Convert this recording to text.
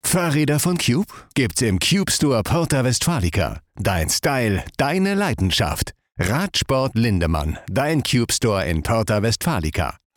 Fahrräder von Cube? Gibt's im Cube Store Porta Westfalica. Dein Style, deine Leidenschaft. Radsport Lindemann, dein Cube Store in Porta Westfalica.